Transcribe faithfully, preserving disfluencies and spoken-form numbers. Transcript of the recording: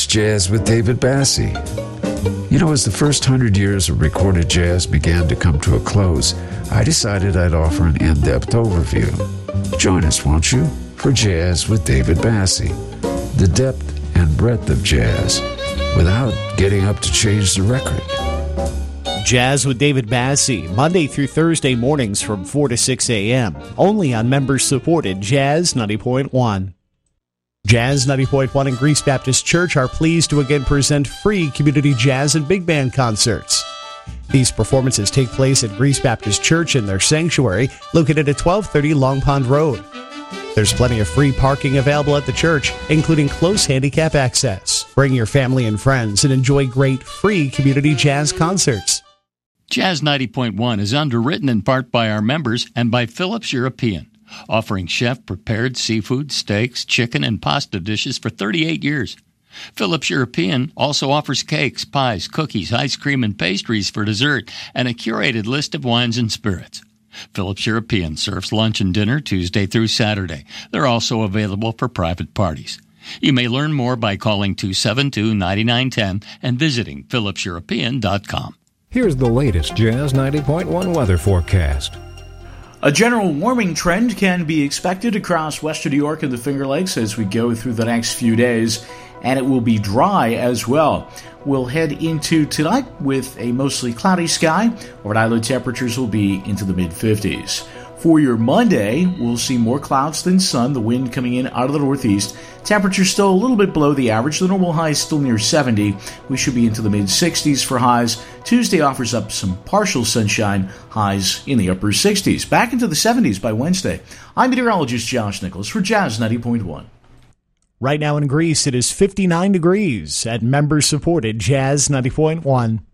Jazz with David Bassie. You know, as the first hundred years of recorded jazz began to come to a close, I decided I'd offer an in-depth overview. Join us, won't you, for Jazz with David Bassie, the depth and breadth of jazz, without getting up to change the record. Jazz with David Bassie, Monday through Thursday mornings from four to six a.m., only on members-supported Jazz ninety point one. Jazz ninety point one and Greece Baptist Church are pleased to again present free community jazz and big band concerts. These performances take place at Greece Baptist Church in their sanctuary, located at twelve thirty Long Pond Road. There's plenty of free parking available at the church, including close handicap access. Bring your family and friends and enjoy great free community jazz concerts. Jazz ninety point one is underwritten in part by our members and by Phillips European, offering chef-prepared seafood, steaks, chicken, and pasta dishes for thirty-eight years. Phillips European also offers cakes, pies, cookies, ice cream, and pastries for dessert, and a curated list of wines and spirits. Phillips European serves lunch and dinner Tuesday through Saturday. They're also available for private parties. You may learn more by calling two seven two, nine nine one zero and visiting phillips european dot com. Here's the latest Jazz ninety point one weather forecast. A general warming trend can be expected across western New York and the Finger Lakes as we go through the next few days, and it will be dry as well. We'll head into tonight with a mostly cloudy sky. Overnight low temperatures will be into the mid-fifties. For your Monday, we'll see more clouds than sun, the wind coming in out of the northeast. Temperatures still a little bit below the average. The normal high is still near seventy. We should be into the mid-sixties for highs. Tuesday offers up some partial sunshine, highs in the upper sixties. Back into the seventies by Wednesday. I'm meteorologist Josh Nichols for Jazz ninety point one. Right now in Greece, it is fifty-nine degrees at members-supported Jazz ninety point one.